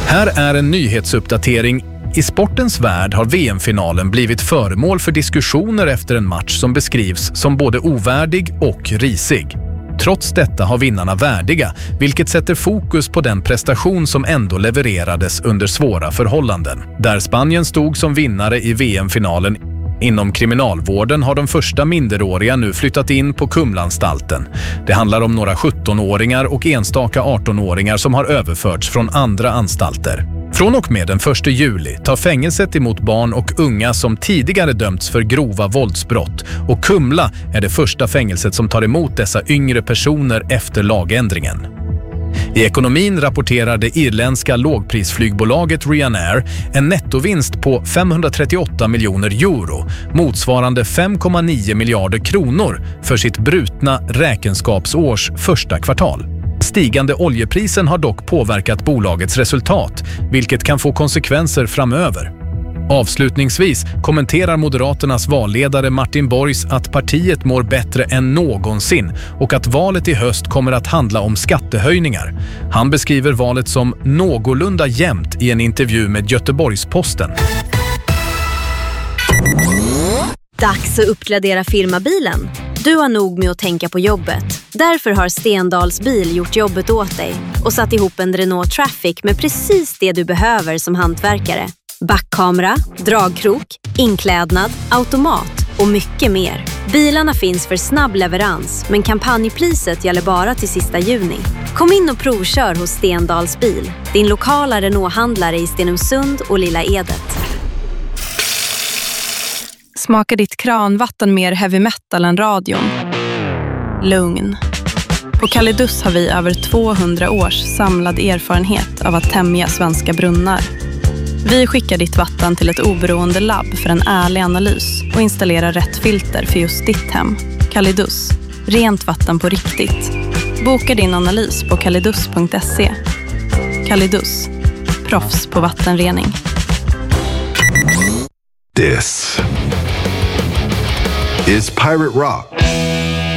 Här är en nyhetsuppdatering. I sportens värld har VM-finalen blivit föremål för diskussioner efter en match som beskrivs som både ovärdig och risig. Trots detta har vinnarna värdiga, vilket sätter fokus på den prestation som ändå levererades under svåra förhållanden. Där Spanien stod som vinnare i VM-finalen. Inom kriminalvården har de första minderåriga nu flyttat in på Kumlaanstalten. Det handlar om några 17-åringar och enstaka 18-åringar som har överförts från andra anstalter. Från och med den 1 juli tar fängelset emot barn och unga som tidigare dömts för grova våldsbrott, och Kumla är det första fängelset som tar emot dessa yngre personer efter lagändringen. I ekonomin rapporterar det irländska lågprisflygbolaget Ryanair en nettovinst på 538 miljoner euro, motsvarande 5,9 miljarder kronor för sitt brutna räkenskapsårs första kvartal. Stigande oljeprisen har dock påverkat bolagets resultat, vilket kan få konsekvenser framöver. Avslutningsvis kommenterar Moderaternas valledare Martin Borgs att partiet mår bättre än någonsin och att valet i höst kommer att handla om skattehöjningar. Han beskriver valet som någorlunda jämnt i en intervju med Göteborgs-Posten. Dags att uppgradera firmabilen. Du har nog med att tänka på jobbet. Därför har Stendals bil gjort jobbet åt dig och satt ihop en Renault Traffic med precis det du behöver som hantverkare. Backkamera, dragkrok, inklädnad, automat och mycket mer. Bilarna finns för snabb leverans, men kampanjpriset gäller bara till sista juni. Kom in och provkör hos Stendals bil, din lokala Renault-handlare i Stenungsund och Lilla Edet. Smakar ditt kranvatten mer heavy metal än radion? Lugn. På Kalidus har vi över 200 års samlad erfarenhet av att tämja svenska brunnar. Vi skickar ditt vatten till ett oberoende labb för en ärlig analys och installerar rätt filter för just ditt hem. Kalidus. Rent vatten på riktigt. Boka din analys på kalidus.se. Kalidus. Proffs på vattenrening. This is Pirate Rock.